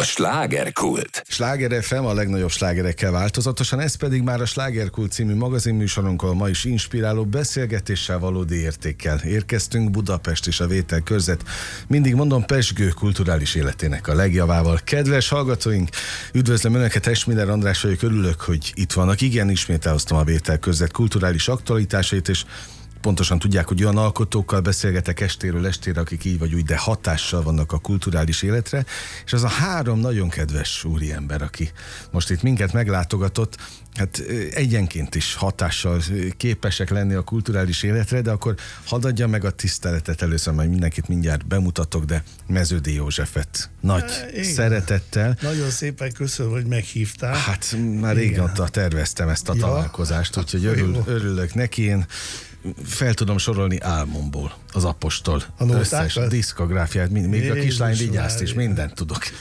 slágerkult. Sláger FM a legnagyobb slágerekkel változatosan, ez pedig már a Slágerkult című magazinműsorunkon ma is inspiráló beszélgetéssel, valódi értékkel érkeztünk. Budapest és a vételkörzet, mindig mondom, pezsgő kulturális életének a legjavával. Kedves hallgatóink, üdvözlöm Önöket, Esmiller András vagyok, örülök, hogy itt vannak. Igen, ismét elhoztam a vételkörzet kulturális aktualitásait, és pontosan tudják, hogy olyan alkotókkal beszélgetek estéről estére, akik így vagy úgy, de hatással vannak a kulturális életre, és az a három nagyon kedves úriember, aki most itt minket meglátogatott, hát egyenként is hatással képesek lenni a kulturális életre, de akkor hadd adja meg a tiszteletet először, majd mindenkit mindjárt bemutatok, de Meződi Józsefet nagy szeretettel. Nagyon szépen köszönöm, hogy meghívtál. Hát már régóta terveztem ezt a találkozást, úgyhogy örülök neki. Én fel tudom sorolni álmomból az apostol összes diszkográfiát, még a kislány vigyázt is, mindent tudok.